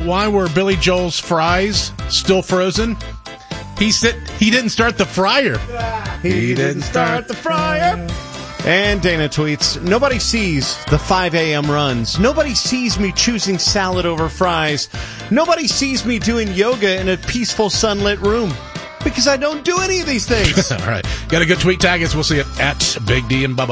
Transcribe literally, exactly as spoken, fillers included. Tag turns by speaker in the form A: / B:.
A: why were Billy Joel's fries still frozen? He said he didn't start the fryer.
B: He didn't start the fryer. And Dana tweets, nobody sees the five a.m. runs. Nobody sees me choosing salad over fries. Nobody sees me doing yoga in a peaceful sunlit room. Because I don't do any of these things.
A: All right. Got a good tweet tag us. We'll see it at Big D and Bubba.